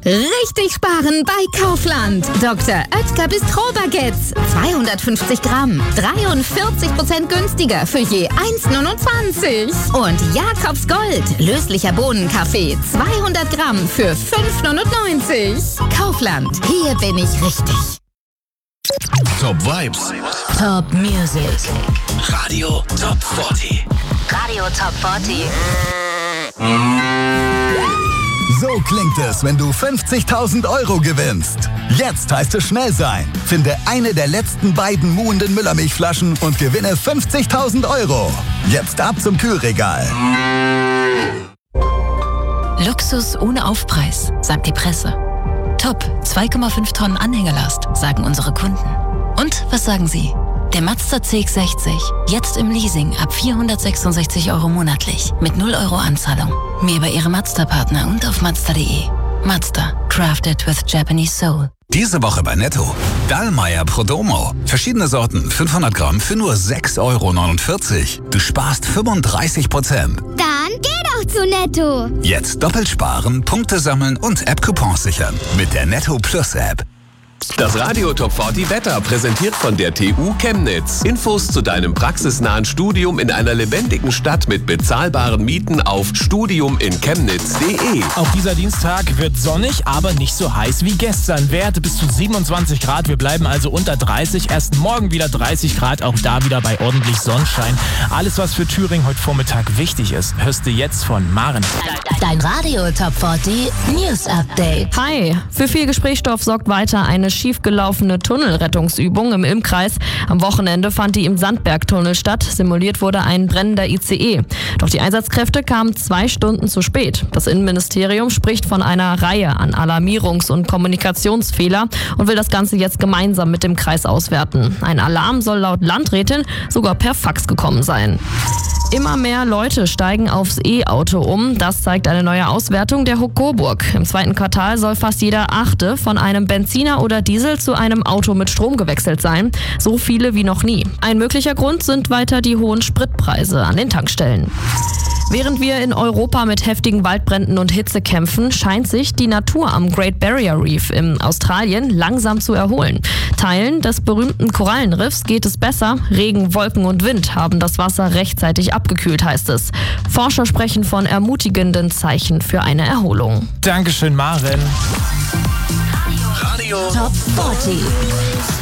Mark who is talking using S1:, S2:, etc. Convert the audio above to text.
S1: Richtig sparen bei Kaufland. Dr. Oetker Bistro-Baguettes. 250 Gramm. 43% günstiger für je 1,29. Und Jakobs Gold. Löslicher Bohnenkaffee. 200 Gramm für 5,99. Kaufland. Hier bin ich richtig.
S2: Top Vibes.
S3: Top Music.
S2: Radio Top 40.
S3: Radio Top 40.
S4: So klingt es, wenn du 50.000 Euro gewinnst. Jetzt heißt es schnell sein. Finde eine der letzten beiden muhenden Müllermilchflaschen und gewinne 50.000 Euro. Jetzt ab zum Kühlregal.
S3: Luxus ohne Aufpreis, sagt die Presse. Top, 2,5 Tonnen Anhängelast, sagen unsere Kunden. Und was sagen Sie? Der Mazda CX-60, jetzt im Leasing ab 466 Euro monatlich, mit 0 Euro Anzahlung. Mehr bei Ihrem Mazda-Partner und auf Mazda.de. Mazda, crafted with Japanese soul.
S2: Diese Woche bei Netto. Dallmayr Prodomo. Verschiedene Sorten, 500 Gramm für nur 6,49 Euro. Du sparst 35%.
S5: Dann geh doch zu Netto.
S2: Jetzt doppelt sparen, Punkte sammeln und App-Coupons sichern. Mit der Netto Plus App.
S6: Das Radio Top 40 Wetter präsentiert von der TU Chemnitz. Infos zu deinem praxisnahen Studium in einer lebendigen Stadt mit bezahlbaren Mieten auf studiuminchemnitz.de.
S7: Auch dieser Dienstag wird sonnig, aber nicht so heiß wie gestern. Werte bis zu 27 Grad. Wir bleiben also unter 30. Erst morgen wieder 30 Grad, auch da wieder bei ordentlich Sonnenschein. Alles, was für Thüringen heute Vormittag wichtig ist, hörst du jetzt von Maren.
S3: Dein Radio Top 40 News Update.
S8: Hi, für viel Gesprächsstoff sorgt weiter eine schiefgelaufene Tunnelrettungsübung im Ilmkreis. Am Wochenende fand die im Sandbergtunnel statt. Simuliert wurde ein brennender ICE. Doch die Einsatzkräfte kamen 2 Stunden zu spät. Das Innenministerium spricht von einer Reihe an Alarmierungs- und Kommunikationsfehler und will das Ganze jetzt gemeinsam mit dem Kreis auswerten. Ein Alarm soll laut Landrätin sogar per Fax gekommen sein. Immer mehr Leute steigen aufs E-Auto um. Das zeigt eine neue Auswertung der HUK Coburg. Im 2. Quartal soll fast jeder 8. von einem Benziner oder Diesel zu einem Auto mit Strom gewechselt sein. So viele wie noch nie. Ein möglicher Grund sind weiter die hohen Spritpreise an den Tankstellen. Während wir in Europa mit heftigen Waldbränden und Hitze kämpfen, scheint sich die Natur am Great Barrier Reef in Australien langsam zu erholen. Teilen des berühmten Korallenriffs geht es besser. Regen, Wolken und Wind haben das Wasser rechtzeitig abgekühlt, heißt es. Forscher sprechen von ermutigenden Zeichen für eine Erholung.
S7: Dankeschön, Maren.
S2: Radio
S3: Top 40.